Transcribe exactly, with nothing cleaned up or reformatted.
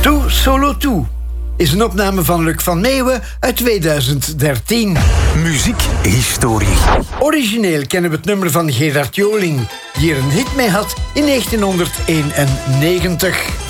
Toe Solo Toe is een opname van Luc van Meeuwen uit tweeduizend dertien. Muziekhistorie. Origineel kennen we het nummer van Gerard Joling, die er een hit mee had in negentienhonderdeenennegentig.